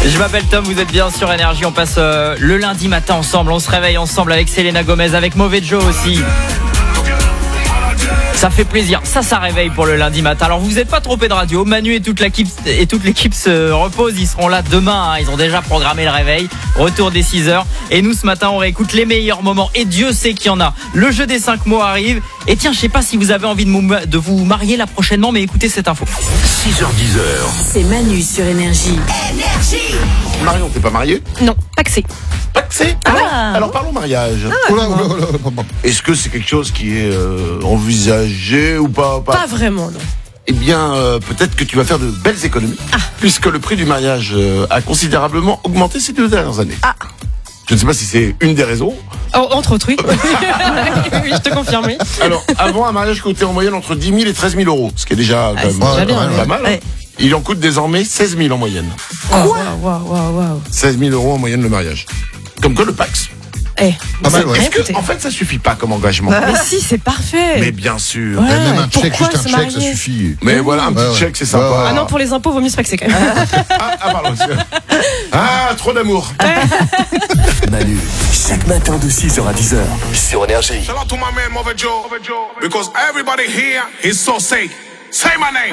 Je m'appelle Tom, vous êtes bien sur Énergie. On passe le lundi matin ensemble. On se réveille ensemble avec Selena Gomez, avec Mauvais Joe aussi. Ça fait plaisir, ça réveille pour le lundi matin. Alors vous n'êtes pas trompé de radio, Manu et toute l'équipe se reposent. Ils seront là demain, ils ont déjà programmé le réveil. Retour dès 6h. Et nous ce matin on réécoute les meilleurs moments. Et Dieu sait qu'il y en a. Le jeu des 5 mots arrive. Et tiens, je sais pas si vous avez envie de vous marier là prochainement, mais écoutez cette info. 6h-10h. C'est Manu sur Énergie. Marion, t'es pas mariée? Non, paxé. Paxé? Alors parlons mariage. Oula. Est-ce que c'est quelque chose qui est envisagé ou pas? Pas vraiment, non. Eh bien, peut-être que tu vas faire de belles économies, puisque le prix du mariage a considérablement augmenté ces 2 dernières années. Je ne sais pas si c'est une des raisons. Entre autres, oui. Oui, je te confirme, oui. Alors, avant, un mariage coûtait en moyenne entre 10 000 et 13 000 euros, ce qui est déjà quand même déjà bien, pas mal. Ouais. Il en coûte désormais 16 000 en moyenne. Waouh. 16 000 euros en moyenne le mariage. Comme quoi le Pax. Pas mal, ouais. Est-ce que, en fait, ça suffit pas comme engagement? Mais si, c'est parfait. Mais bien sûr. Ouais. Même un chèque, Pourquoi juste un se chèque, ça marier suffit. Mais voilà, un petit Ouais. chèque, c'est sympa. Ouais. Ah non, pour les impôts, vaut mieux se paxer quand même. Pardon. Trop d'amour. Manu, chaque matin de 6h à 10h sur Énergie. Shout out to my man Mauvais Joe, because everybody here is so sick. Say my name.